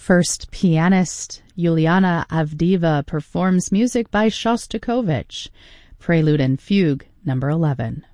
First pianist Yuliana Avdiva performs music by Shostakovich, Prelude and Fugue, number 11.